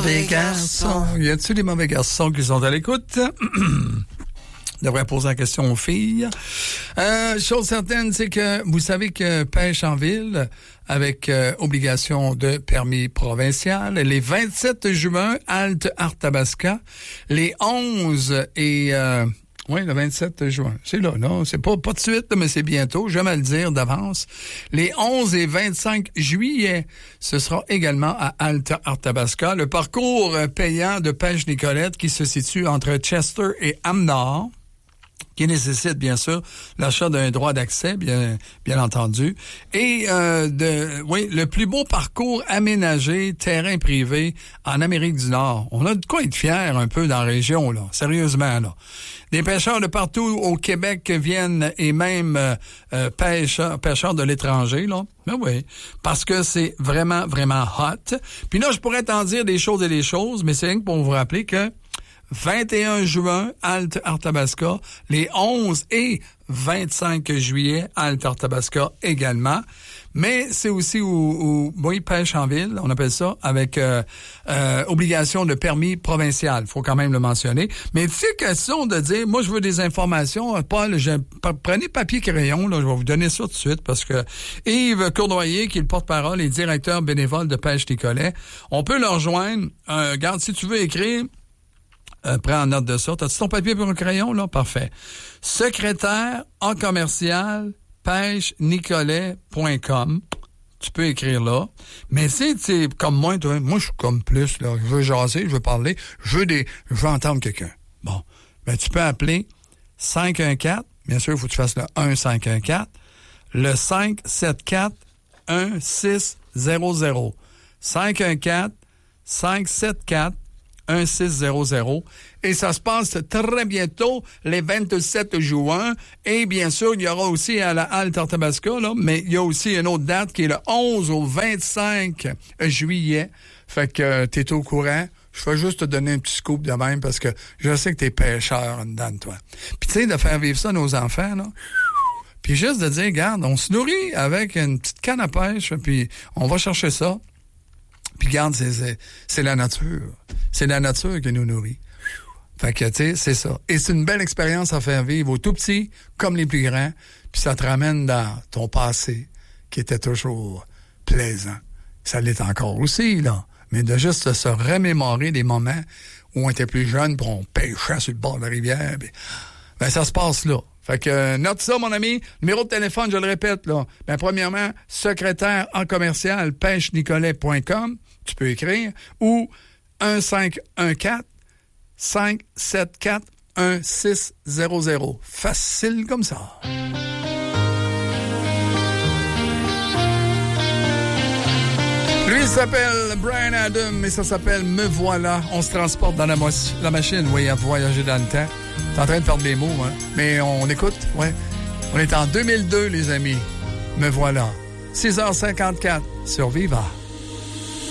mauvais garçons. Y a-t-il des mauvais garçons qui sont à l'écoute? Devrait poser la question aux filles. Chose certaine, c'est que vous savez que pêche en ville avec obligation de permis provincial. Les 27 juin, halte Arthabasca. Les 11 et... oui, le 27 juin. C'est là, non? C'est pas de suite, mais c'est bientôt. J'aime à le dire d'avance. Les 11 et 25 juillet, ce sera également à halte Arthabasca. Le parcours payant de pêche Nicolette qui se situe entre Chester et Amnor, qui nécessite, bien sûr, l'achat d'un droit d'accès, bien entendu. Et, le plus beau parcours aménagé, terrain privé, en Amérique du Nord. On a de quoi être fiers un peu dans la région, là. Sérieusement, là. Des pêcheurs de partout au Québec viennent et même pêcheurs de l'étranger, là. Ben oui, parce que c'est vraiment, vraiment hot. Puis là, je pourrais t'en dire des choses et des choses, mais c'est rien que pour vous rappeler que 21 juin, halte Arthabasca. Les 11 et 25 juillet, halte Arthabasca également. Mais c'est aussi où pêche en ville, on appelle ça, avec obligation de permis provincial. Faut quand même le mentionner. Mais c'est question de dire, moi je veux des informations. Paul, prenez papier crayon, là, je vais vous donner ça tout de suite parce que Yves Cournoyer, qui est le porte-parole et directeur bénévole de pêche Nicolet, on peut le rejoindre. Regarde, si tu veux écrire, prends en note de ça. T'as-tu ton papier pour un crayon, là? Parfait. Secrétaire en commercial pêchenicolet.com. Tu peux écrire là. Mais c'est comme moi, toi. Moi, je suis comme plus, là. Je veux jaser, je veux parler. Je veux entendre quelqu'un. Bon. Ben, tu peux appeler 514. Bien sûr, il faut que tu fasses le 1514. Le 574-1600. 514-574-1600. Et ça se passe très bientôt, les 27 juin. Et bien sûr, il y aura aussi à la halte Arthabasca, là, mais il y a aussi une autre date qui est le 11 au 25 juillet. Fait que t'es au courant. Je vais juste te donner un petit scoop de même parce que je sais que t'es pêcheur en dedans de toi. Puis tu sais, de faire vivre ça à nos enfants, là. Puis juste de dire, regarde, on se nourrit avec une petite canne à pêche, puis on va chercher ça. Puis regarde, c'est la nature. C'est la nature qui nous nourrit. Fait que, tu sais, c'est ça. Et c'est une belle expérience à faire vivre aux tout petits comme les plus grands. Puis ça te ramène dans ton passé qui était toujours plaisant. Ça l'est encore aussi, là. Mais de juste se remémorer des moments où on était plus jeune, puis on pêchait sur le bord de la rivière. Puis, ben, ça se passe là. Fait que, note ça, mon ami. Numéro de téléphone, je le répète, là. Ben, premièrement, secrétaire en commercial pêchenicolet.com. Tu peux écrire. Ou 1514-574-1600. Facile comme ça. Lui, il s'appelle Bryan Adams et ça s'appelle Me Voilà. On se transporte dans la machine, oui, à voyager dans le temps. T'es en train de perdre des mots, hein? Mais on écoute, ouais. On est en 2002, les amis. Me Voilà. 6h54 sur Viva.